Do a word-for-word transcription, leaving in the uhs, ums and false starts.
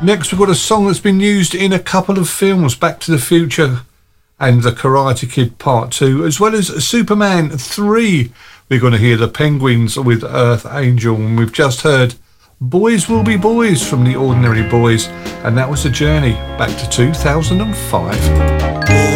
Next, we've got a song that's been used in a couple of films, Back to the Future and The Karate Kid Part two, as well as Superman three. We're going to hear the Penguins with Earth Angel, and we've just heard Boys Will Be Boys from The Ordinary Boys, and that was a journey back to two thousand five.